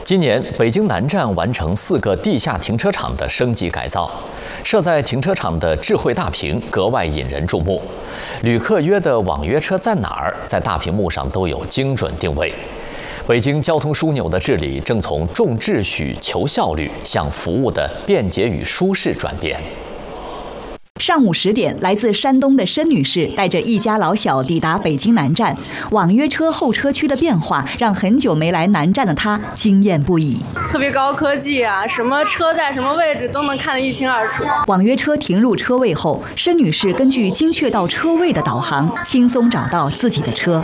今年，北京南站完成4个地下停车场的升级改造，设在停车场的智慧大屏格外引人注目。旅客约的网约车在哪儿，在大屏幕上都有精准定位。北京交通枢纽的治理正从重秩序、求效率向服务的便捷与舒适转变。 上午10点，来自山东的申女士带着一家老小抵达北京南站。网约车候车区的变化让很久没来南站的她惊艳不已。 特别高科技啊，什么车在什么位置都能看得一清二楚。 网约车停入车位后，申女士根据精确到车位的导航，轻松找到自己的车。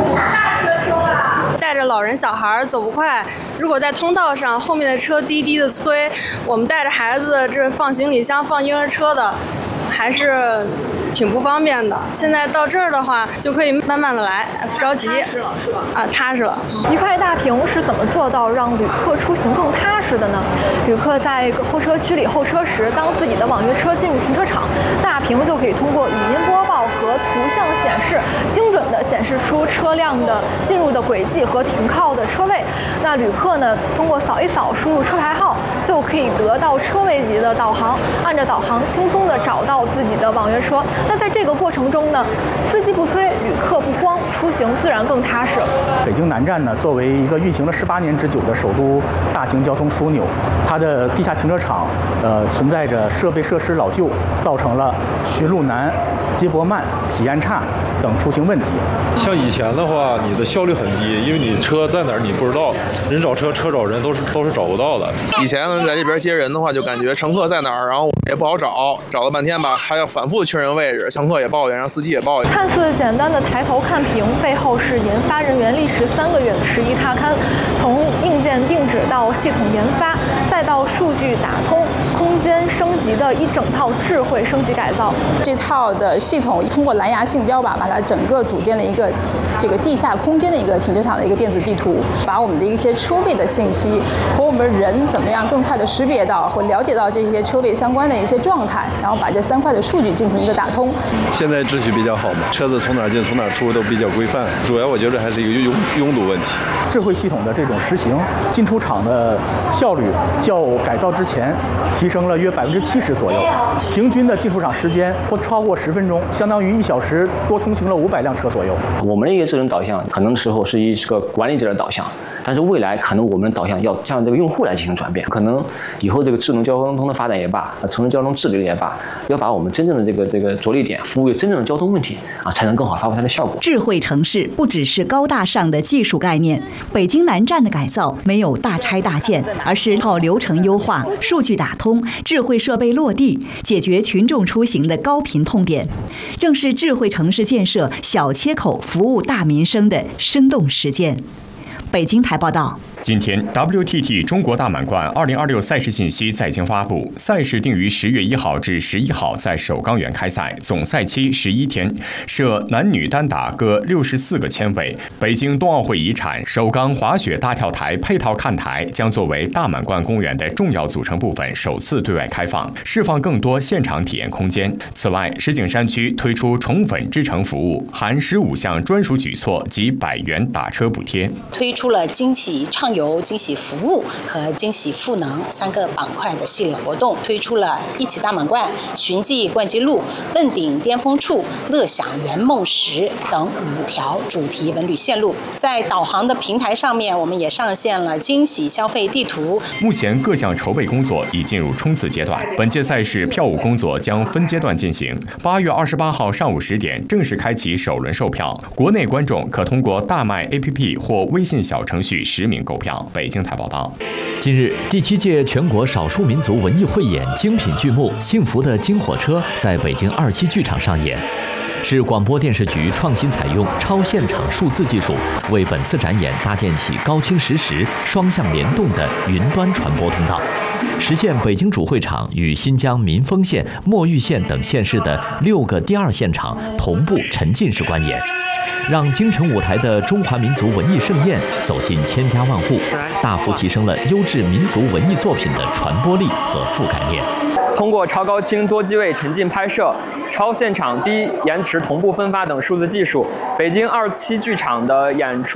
带着老人小孩走不快，如果在通道上后面的车滴滴的催，我们带着孩子这放行李箱、放婴儿车的，还是挺不方便的。现在到这儿的话，就可以慢慢的来，不着急。踏实了是吧？啊，踏实了。 一块大屏是怎么做到让旅客出行更踏实的呢？旅客在候车区里候车时，当自己的网约车进入停车场，大屏就可以通过语音播报和图像显示，精准地显示出车辆的进入的轨迹和停靠的车位。那旅客呢，通过扫一扫，输入车牌号，就可以得到车位级的导航，按照导航轻松地找到自己的网约车。那在这个过程中呢，司机不催，旅客不慌，出行自然更踏实。 北京南站呢，作为一个运行了18年之久的首都大型交通枢纽，它的地下停车场存在着设备设施老旧，造成了寻路难、接驳慢、体验差等出行问题。 像以前的话，你的效率很低，因为你车在哪儿你不知道，人找车，车找人都是找不到的。 以前在这边接人的话，就感觉乘客在哪儿，然后也不好找了半天吧，还要反复确认位置，乘客也抱怨，让司机也抱怨。 看似简单的抬头看屏，背后是研发人员历时3个月的实地踏勘，从硬件定制到系统研发，再到数据打通、空间升级的一整套智慧升级改造。 这套的系统通过蓝牙信标把它整个组建了一个这个地下空间的一个停车场的一个电子地图，把我们的一些车位的信息和我们人怎么样更快的识别到或了解到这些车位相关的一些状态，然后把这3块的数据进行一个打通。 现在秩序比较好嘛，车子从哪儿进从哪儿出都比较规范，主要我觉得还是一个拥堵问题。 智慧系统的这种实行，进出场的效率较改造之前提升了约70%左右，平均的进出场时间不超过10分钟，相当于1小时多通行了500辆车左右。 我们的一个智能导向，可能时候是一个管理者的导向，但是未来可能我们的导向要向这个用户来进行转变。可能以后这个智能交通的发展也罢，城市交通治理也罢，要把我们真正的这个着力点服务于真正的交通问题啊，才能更好发挥它的效果。 智慧城市不只是高大上的技术概念，北京南站的改造没有大拆大建，而是靠流程优化、数据打通、智慧设备落地，解决群众出行的高频痛点。正是智慧城市建设小切口服务大民生的生动实践。北京台报道。 今天 ，WTT 中国大满贯2026赛事信息在京发布，赛事定于10月1号至11号在首钢园开赛，总赛期11天，设男女单打各64个签位。北京冬奥会遗产首钢滑雪大跳台配套看台将作为大满贯公园的重要组成部分，首次对外开放，释放更多现场体验空间。此外，石景山区推出宠粉之城服务，含15项专属举措及100元打车补贴， 推出了惊喜畅游、惊喜服务和惊喜赋能3个板块的系列活动，推出了一起大满贯、寻迹冠基路、问鼎巅峰处、乐享圆梦时等5条主题文旅线路。在导航的平台上面，我们也上线了惊喜消费地图。 目前各项筹备工作已进入冲刺阶段，本届赛事票务工作将分阶段进行。8月28号上午10点正式开启首轮售票，国内观众可通过大麦 APP 或微信小程序实名购票。北京台报道。 近日，第7届全国少数民族文艺汇演精品剧目《幸福的金火车》在北京27剧场上演，是广播电视局创新采用超现场数字技术，为本次展演搭建起高清实时、双向联动的云端传播通道，实现北京主会场与新疆民丰县、墨玉县等县市的6个第2现场同步沉浸式观演。让京城舞台的中华民族文艺盛宴走进千家万户，大幅提升了优质民族文艺作品的传播力和覆盖面。 通过超高清多机位沉浸拍摄、超现场低延迟同步分发等数字技术，北京27剧场的演出